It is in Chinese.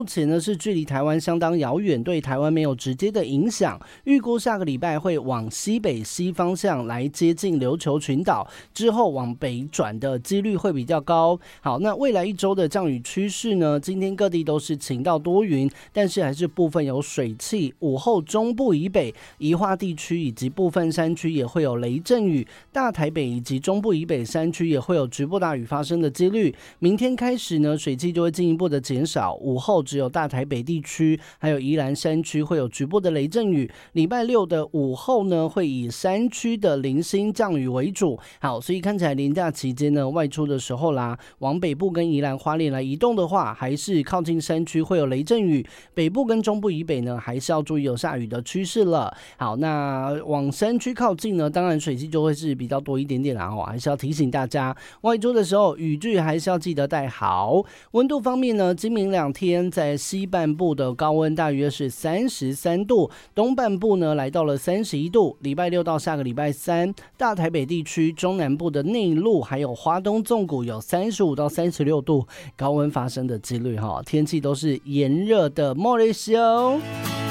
目前呢是距离台湾相当遥远，对台湾没有直接的影响。预估下个礼拜会往西北西方向来接近琉球群岛，之后往北转的几率会比较高。好，那未来一周的降雨趋势呢？今天各地都是晴到多云，但是还是部分有水汽。午后中部以北、宜花地区以及部分山区也会有雷阵雨，大台北以及中部以北山区也会有局部大雨发生的几率。明天开始呢，水汽就会进一步的减少，午后只有大台北地区还有宜兰山区会有局部的雷阵雨。礼拜六的午后呢，会以山区的零星降雨为主。好，所以看起来连假期间呢，外出的时候啦，往北部跟宜兰花莲来移动的话，还是靠近山区会有雷阵雨，北部跟中部以北呢，还是要注意有下雨的趋势了。好，那往山区靠近呢，当然水汽就会是比较多一点点啦，还是要提醒大家，外出的时候雨具还是要记得带好。温度方面呢，今明两天在西半部的高温大约是33度，东半部呢来到了31度。礼拜六到下个礼拜三，大台北地区、中南部的内陆还有花东纵谷有35到36度高温发生的几率哈，天气都是炎热的。莫雷西欧。